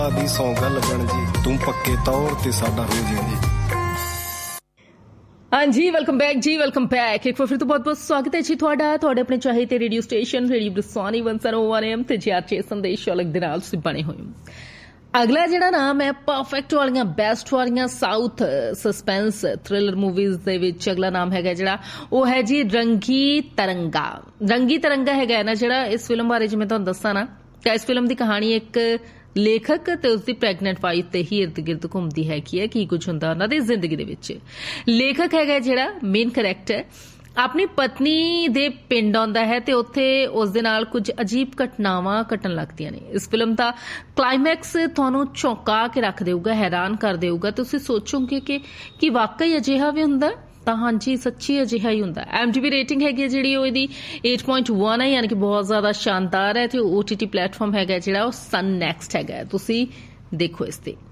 ਦੀ ਸੌਂ ਗੱਲ ਬਣ ਜੀ ਤੂੰ ਪੱਕੇ ਤੌਰ ਤੇ ਸਾਡਾ ਹੋ ਜਾਏਂਗੀ। हाँ जी, वेलकम बैक जी, वेलकम बैक। एक बार फिर तो बहुत बहुत स्वागत है जी ਤੁਹਾਡਾ ਆਪਣੇ ਚਾਹੇ ਤੇ ਰੇਡੀਓ ਸਟੇਸ਼ਨ ਰੇਡੀਓ ਬਰਸਾਨੀ 101 AM ਤੇ ਜੀਆਰਟੀ ਸੰਦੇਸ਼ ਅਲੱਗ ਦੇ ਨਾਲ ਤੁਸੀਂ ਬਣੇ ਹੋਏ ਹੋ। ਅਗਲਾ ਜਿਹੜਾ ਨਾਮ ਹੈ ਪਰਫੈਕਟ ਵਾਲੀਆਂ ਬੈਸਟ ਵਾਲੀਆਂ ਸਾਊਥ ਸਸਪੈਂਸ ਥ੍ਰਿਲਰ ਮੂਵੀਜ਼ ਦੇ ਵਿੱਚ ਅਗਲਾ ਨਾਮ ਹੈਗਾ ਜਿਹੜਾ ਉਹ ਹੈ ਜੀ ਰੰਗੀ ਤਿਰੰਗਾ। ਰੰਗੀ ਤਿਰੰਗਾ ਹੈਗਾ ਨਾ ਜਿਹੜਾ ਇਸ ਫਿਲਮ ਬਾਰੇ ਜਿਵੇਂ ਤੁਹਾਨੂੰ ਦੱਸਾਂ ਨਾ ਤਾਂ ਇਸ ਫਿਲਮ ਦੀ ਕਹਾਣੀ ਇੱਕ ਲੇਖਕ ਤੇ ਉਸਦੀ ਪ੍ਰੈਗਨੈਂਟ ਵਾਈਫ ਤੇ ਹੀ ਇਰਦ ਗਿਰਦ ਘੁੰਮਦੀ ਹੈਗੀ ਹੈ ਕੀ ਕੁਝ ਹੁੰਦਾ ਉਹਨਾਂ ਦੀ ਜ਼ਿੰਦਗੀ ਦੇ ਵਿੱਚ। ਲੇਖਕ ਹੈਗਾ ਜਿਹੜਾ ਮੇਨ ਕਰੈਕਟਰ ਆਪਣੀ ਪਤਨੀ ਦੇ ਪਿੰਡ ਆਉਂਦਾ ਹੈ ਤੇ ਉੱਥੇ ਉਸ ਦੇ ਨਾਲ ਕੁਝ ਅਜੀਬ ਘਟਨਾਵਾਂ ਘਟਣ ਲੱਗਦੀਆਂ ਨੇ। ਇਸ ਫਿਲਮ ਦਾ ਕਲਾਈਮੈਕਸ ਤੁਹਾਨੂੰ ਚੌਂਕਾ ਕੇ ਰੱਖ ਦੇਊਗਾ, ਹੈਰਾਨ ਕਰ ਦੇਊਗਾ। ਤੁਸੀਂ ਸੋਚੋਗੇ ਕਿ ਵਾਕਈ ਅਜਿਹਾ ਵੀ ਹੁੰਦਾ ਤਾਂ ਹਾਂਜੀ ਸੱਚੀ ਅਜਿਹਾ ਹੀ ਹੁੰਦਾ। IMDb ਰੇਟਿੰਗ ਹੈਗੀ ਜਿਹੜੀ ਉਹ ਇਹਦੀ 8.1 ਹੈ ਯਾਨੀ ਕਿ ਬਹੁਤ ਜ਼ਿਆਦਾ ਸ਼ਾਨਦਾਰ ਹੈ ਤੇ OTT ਪਲੇਟਫਾਰਮ ਹੈਗਾ ਜਿਹੜਾ ਉਹ ਸਨ ਨੈਕਸਟ ਹੈਗਾ। ਤੁਸੀਂ ਦੇਖੋ ਇਸ ਤੇ।